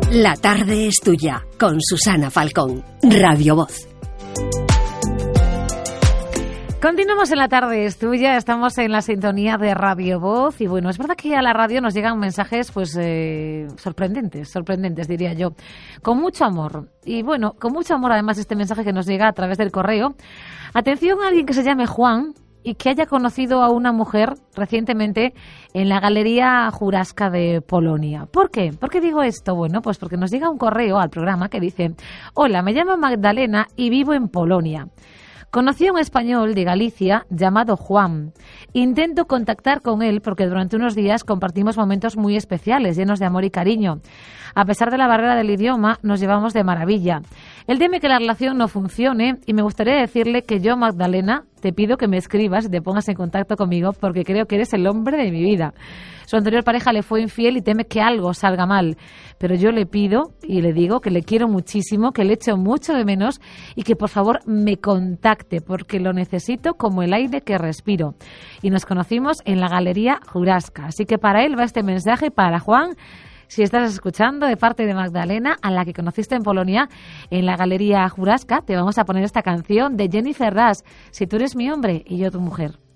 La tarde es tuya, con Susana Falcón, Radio Voz. Continuamos en La tarde es tuya, estamos en la sintonía de Radio Voz y bueno, es verdad que a la radio nos llegan mensajes pues sorprendentes diría yo, con mucho amor. Y bueno, con mucho amor además este mensaje que nos llega a través del correo. Atención a alguien que se llame Juan y que haya conocido a una mujer recientemente en la Galería Jurajska de Polonia. ¿Por qué? ¿Por qué digo esto? Bueno, pues porque nos llega un correo al programa que dice: hola, me llamo Magdalena y vivo en Polonia. Conocí a un español de Galicia llamado Juan. Intento contactar con él porque durante unos días compartimos momentos muy especiales, llenos de amor y cariño. A pesar de la barrera del idioma, nos llevamos de maravilla. Él teme que la relación no funcione y me gustaría decirle que yo, Magdalena, te pido que me escribas y te pongas en contacto conmigo porque creo que eres el hombre de mi vida. Su anterior pareja le fue infiel y teme que algo salga mal. Pero yo le pido y le digo que le quiero muchísimo, que le echo mucho de menos y que por favor me contacte porque lo necesito como el aire que respiro. Y nos conocimos en la Galería Jurajska. Así que para él va este mensaje, para Juan. Si estás escuchando, de parte de Magdalena, a la que conociste en Polonia, en la Galería Jurajska, te vamos a poner esta canción de Jennifer Rush, Si tú eres mi hombre y yo tu mujer.